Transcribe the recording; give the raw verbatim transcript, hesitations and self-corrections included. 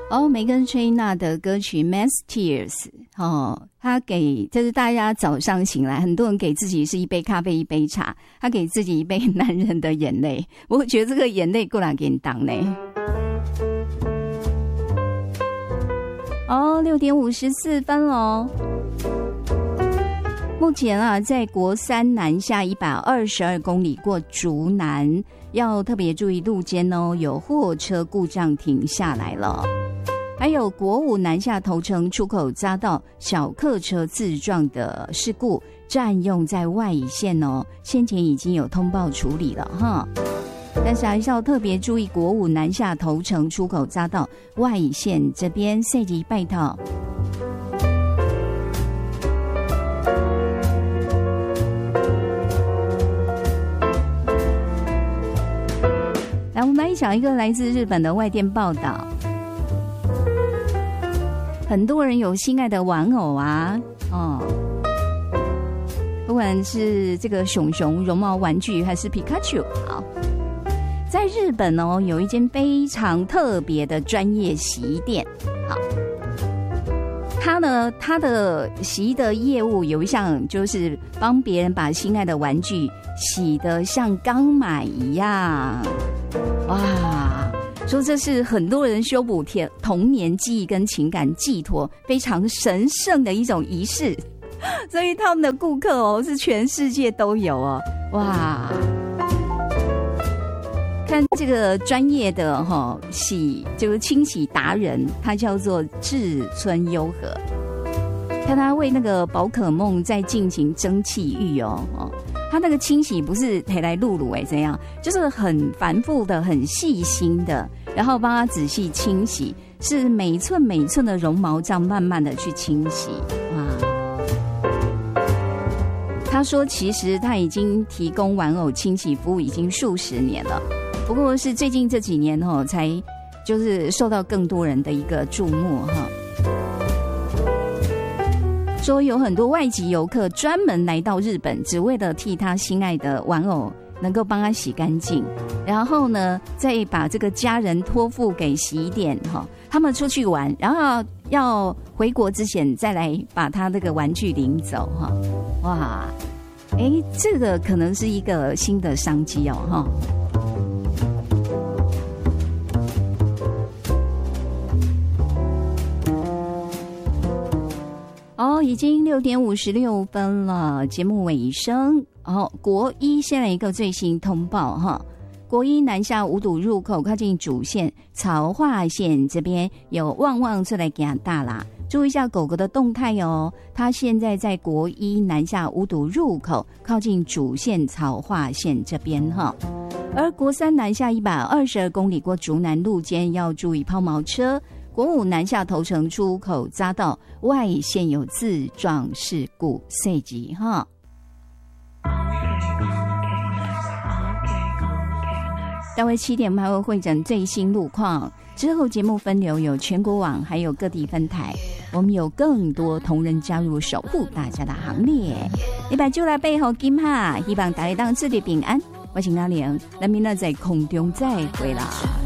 哦，梅根崔娜的歌曲 Mass Tears 哦，他给就是大家早上醒来，很多人给自己是一杯咖啡一杯茶，他给自己一杯男人的眼泪，我觉得这个眼泪过来给你当呢。哦，六点五十四分哦。目前啊，在国三南下一百二十二公里过竹南，要特别注意路肩哦，有货车故障停下来了。还有国五南下头城出口匝道小客车自撞的事故，占用在外乙线哦，先前已经有通报处理了哈。但是还是要特别注意国五南下头城出口匝道外乙线这边设计拜套。来，我们来讲一个来自日本的外电报道。很多人有心爱的玩偶啊，哦，不管是这个熊熊绒毛玩具还是皮卡丘，好，在日本哦，有一间非常特别的专业洗衣店，好，它呢，它的洗衣的业务有一项就是帮别人把心爱的玩具洗得像刚买一样，哇！说这是很多人修补童年记忆跟情感寄托非常神圣的一种仪式，所以他们的顾客哦是全世界都有哦，哇！看这个专业的哈、哦、洗就是清洗达人，他叫做志村优和，看他为那个宝可梦在进行蒸汽浴哦哦。他那个清洗不是提来露露哎，怎样？就是很繁复的、很细心的，然后帮他仔细清洗，是每寸每寸的绒毛这样慢慢的去清洗。哇！他说，其实他已经提供玩偶清洗服务已经数十年了，不过是最近这几年哦，才就是受到更多人的一个注目哈。说有很多外籍游客专门来到日本，只为了替他心爱的玩偶能够帮他洗干净，然后呢，再把这个家人托付给洗衣店哈，他们出去玩，然后要回国之前再来把他这个玩具领走哈。哇，哎，这个可能是一个新的商机哦哈。哦，已经六点五十六分了，节目尾声。哦，国一先来一个最新通报哈，国一南下五堵入口靠近主线曹化线这边有旺旺出来给他大啦，注意一下狗狗的动态哦。它现在在国一南下五堵入口靠近主线曹化线这边哈。而国三南下一百二十二公里过竹南路间要注意抛锚车。国五南下头城出口匝道外线有自撞事故涉及哈。待会七点还会会诊最新路况，之后节目分流有全国网还有各地分台，我们有更多同仁加入守护大家的行列。你把就来背后金哈，希望大家当自己平安。我是阿玲，咱明仔在空中再会啦。